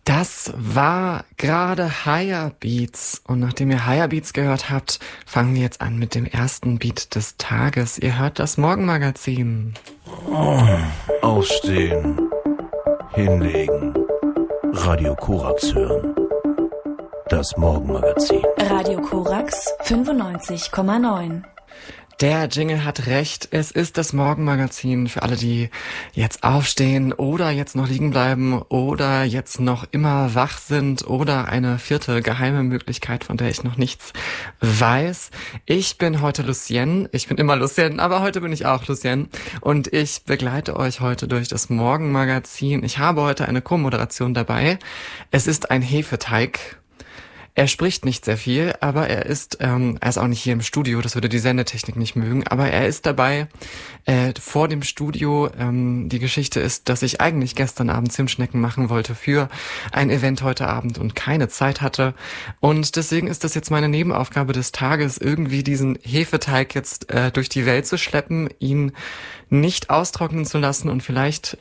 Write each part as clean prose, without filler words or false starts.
Das war gerade Higher Beats. Und nachdem ihr Higher Beats gehört habt, fangen wir jetzt an mit dem ersten Beat des Tages. Ihr hört das Morgenmagazin. Aufstehen, hinlegen, Radio Korax hören. Das Morgenmagazin. Radio Korax 95,9. Der Jingle hat recht, es ist das Morgenmagazin für alle, die jetzt aufstehen oder jetzt noch liegen bleiben oder jetzt noch immer wach sind oder eine vierte geheime Möglichkeit, von der ich noch nichts weiß. Ich bin heute Lucienne, ich bin immer Lucienne, aber heute bin ich auch Lucienne und ich begleite euch heute durch das Morgenmagazin. Ich habe heute eine Co-Moderation dabei. Es ist ein Hefeteig. Er spricht nicht sehr viel, aber er ist auch nicht hier im Studio, das würde die Sendetechnik nicht mögen, aber er ist dabei vor dem Studio. Die Geschichte ist, dass ich eigentlich gestern Abend Zimtschnecken machen wollte für ein Event heute Abend und keine Zeit hatte. Und deswegen ist das jetzt meine Nebenaufgabe des Tages, irgendwie diesen Hefeteig jetzt durch die Welt zu schleppen, ihn nicht austrocknen zu lassen und vielleicht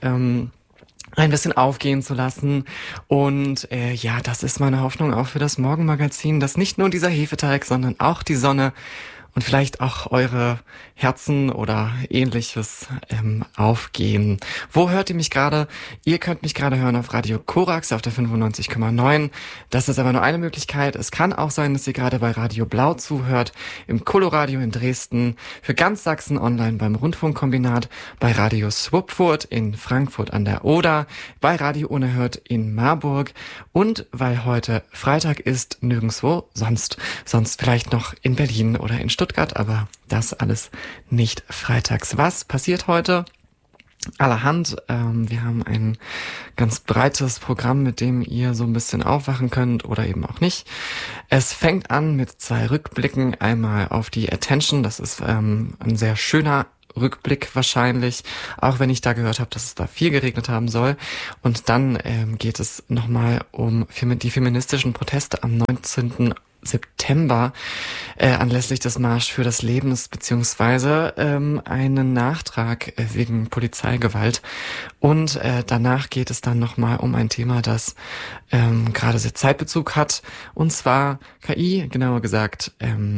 ein bisschen aufgehen zu lassen. Und das ist meine Hoffnung auch für das Morgenmagazin, dass nicht nur dieser Hefeteig, sondern auch die Sonne und vielleicht auch eure Herzen oder ähnliches aufgehen. Wo hört ihr mich gerade? Ihr könnt mich gerade hören auf Radio Korax auf der 95,9. Das ist aber nur eine Möglichkeit. Es kann auch sein, dass ihr gerade bei Radio Blau zuhört, im Coloradio in Dresden, für ganz Sachsen online beim Rundfunkkombinat, bei Radio Swupfurt in Frankfurt an der Oder, bei Radio Unerhört in Marburg und weil heute Freitag ist, nirgendwo sonst vielleicht noch in Berlin oder in Stuttgart, aber das alles nicht freitags. Was passiert heute? Allerhand. Wir haben ein ganz breites Programm, mit dem ihr so ein bisschen aufwachen könnt oder eben auch nicht. Es fängt an mit 2 Rückblicken. Einmal auf die Attention. Das ist ein sehr schöner Rückblick wahrscheinlich, auch wenn ich da gehört habe, dass es da viel geregnet haben soll. Und dann geht es nochmal um die feministischen Proteste am 19. September anlässlich des Marsch für das Leben beziehungsweise einen Nachtrag wegen Polizeigewalt. Und danach geht es dann nochmal um ein Thema, das gerade sehr Zeitbezug hat, und zwar KI, genauer gesagt,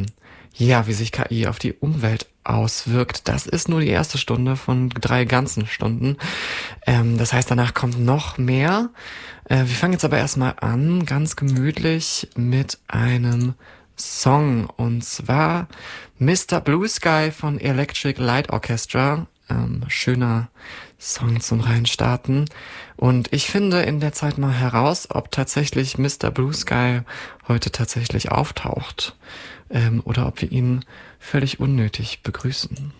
wie sich KI auf die Umwelt auswirkt. Das ist nur die erste Stunde von 3 ganzen Stunden. Das heißt, danach kommt noch mehr. Wir fangen jetzt aber erstmal an, ganz gemütlich mit einem Song. Und zwar Mr. Blue Sky von Electric Light Orchestra. Schöner Song zum Reinstarten. Und ich finde in der Zeit mal heraus, ob tatsächlich Mr. Blue Sky heute tatsächlich auftaucht. Oder ob wir ihn völlig unnötig begrüßen.